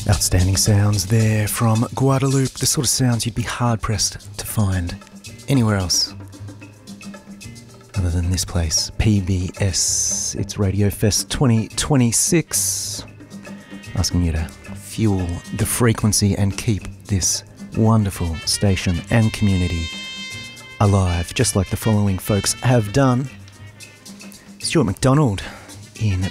Outstanding sounds there from Guadeloupe, the sort of sounds you'd be hard-pressed to find anywhere else other than this place, PBS. It's Radio Fest 2026, asking you to fuel the frequency and keep this wonderful station and community alive, just like the following folks have done. Stuart McDonald in